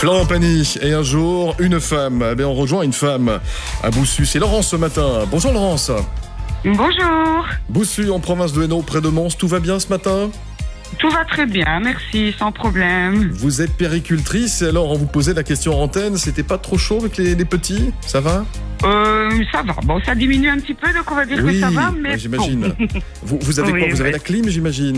Florent Pagny. Et un jour, une femme. Eh bien, on rejoint une femme à Boussu. C'est Laurence ce matin. Bonjour Laurence. Bonjour. Boussu, en province de Hainaut, près de Mons. Tout va bien ce matin? Tout va très bien, merci, sans problème. Vous êtes péricultrice et alors on vous posait la question en antenne. C'était pas trop chaud avec les petits? Ça va? Ça va. Bon, ça diminue un petit peu, donc on va dire que ça va, mais j'imagine. Bon. Vous avez quoi? Vous avez la clim, j'imagine?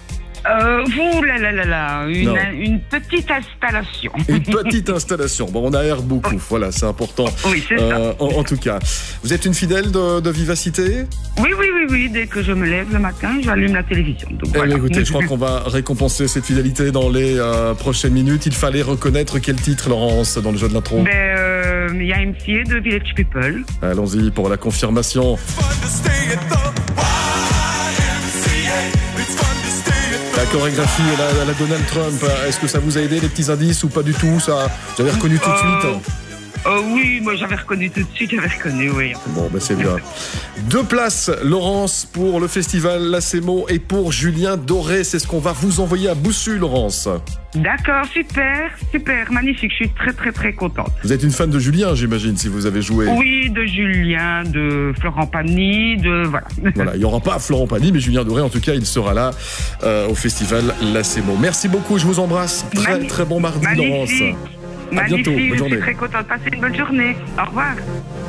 Une petite installation. Une petite installation. Bon, on aère beaucoup. Oui. Voilà, c'est important. Oui, c'est ça. En tout cas, vous êtes une fidèle de Vivacité? Oui. Dès que je me lève le matin, j'allume la télévision. Donc, voilà. Écoutez, je crois qu'on va récompenser cette fidélité dans les prochaines minutes. Il fallait reconnaître quel titre, Laurence, dans le jeu de l'intro? Il y a MCA de Village People. Allons-y pour la confirmation. La chorégraphie à la Donald Trump, est-ce que ça vous a aidé, les petits indices, ou pas du tout? Ça, vous avez reconnu tout de suite? Oui, moi j'avais reconnu tout de suite, oui. Bon, c'est bien. 2 places, Laurence, pour le festival La Sémo et pour Julien Doré. C'est ce qu'on va vous envoyer à Boussu, Laurence. D'accord, super, magnifique. Je suis très contente. Vous êtes une fan de Julien, j'imagine, si vous avez joué. Oui, de Julien, de Florent Pagny, voilà. Voilà, il n'y aura pas Florent Pagny, mais Julien Doré, en tout cas, il sera là au festival La Sémo. Merci beaucoup, je vous embrasse. Très bon mardi, Laurence. À bientôt, bonne journée. Je suis très contente. Passez une bonne journée. Au revoir.